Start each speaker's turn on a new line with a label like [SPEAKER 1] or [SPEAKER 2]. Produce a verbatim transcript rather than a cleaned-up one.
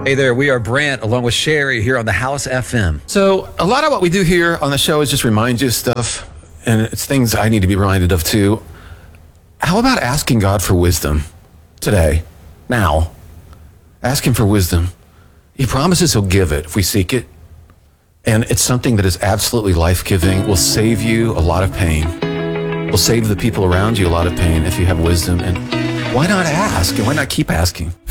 [SPEAKER 1] Hey there, we are Brant along with Sherry here on the House F M.
[SPEAKER 2] So a lot of what we do here on the show is just remind you of stuff, and it's things I need to be reminded of too. How about asking God for wisdom today, now? Ask him for wisdom. He promises he'll give it if we seek it. And it's something that is absolutely life-giving, will save you a lot of pain, will save the people around you a lot of pain if you have wisdom. And why not ask? And why not keep asking?